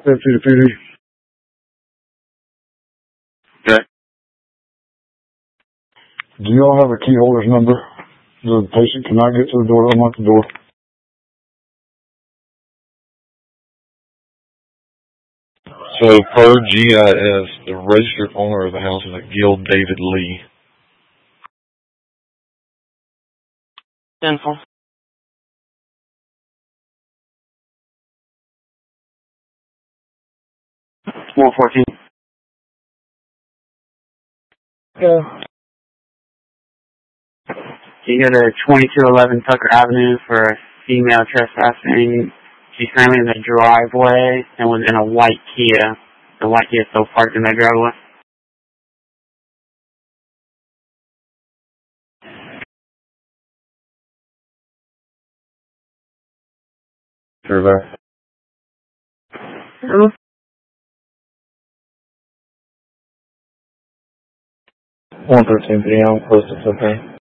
Deputy PD. Okay. Do y'all have a key holder's number? The patient cannot get to the door to unlock the door. So, per GIS, the registered owner of the house is a Gil David Lee. Dental. 114. Yeah. You go to 2211 Tucker Avenue for a female trespassing. She's currently in the driveway and was in a white Kia. The white Kia is still parked in their driveway. Sure. 113 p.m. Close to 15.